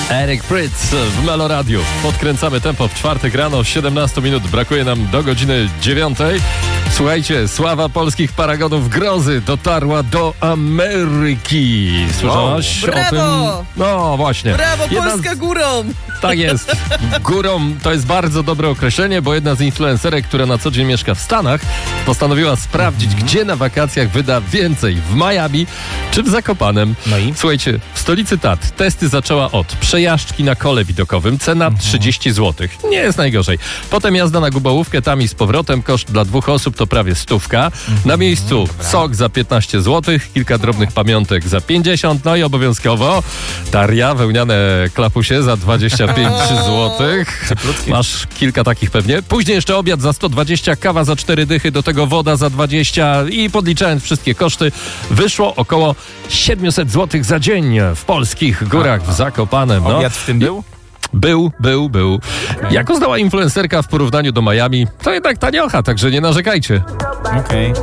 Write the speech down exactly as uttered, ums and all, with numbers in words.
Eric Prydz w Melo Radio. Podkręcamy tempo w czwartek rano, siedemnaście minut. Brakuje nam do godziny dziewiątej. Słuchajcie, sława polskich paragonów grozy dotarła do Ameryki. Słyszałaś wow. o tym? Brawo! No właśnie. Brawo, Jedna Polska z... górą! Tak jest. Górą to jest bardzo dobre określenie, bo jedna z influencerek, która na co dzień mieszka w Stanach, postanowiła sprawdzić, mm. gdzie na wakacjach wyda więcej. W Miami czy w Zakopanem. No i? Słuchajcie, w stolicy Tatr testy zaczęła od przejażdżki na kole widokowym, cena mm. trzydzieści złotych. Nie jest najgorzej. Potem jazda na Gubałówkę, tam i z powrotem, koszt dla dwóch osób to prawie stówka. Mm. Na miejscu Dobra. sok za piętnaście złotych, kilka drobnych pamiątek za pięćdziesiąt, no i obowiązkowo taria, wełniane klapusie za dwadzieścia pięć złotych. Masz kilka takich pewnie. Później jeszcze obiad za sto dwadzieścia, kawa za cztery dychy, do tego woda za dwadzieścia i podliczając wszystkie koszty, wyszło około siedemset złotych za dzień w polskich górach w Zakopanem. No. Obiad w tym był? Był, był, był. Okay. Jak uznała influencerka w porównaniu do Miami, to jednak taniocha, także nie narzekajcie. Okej. Okay.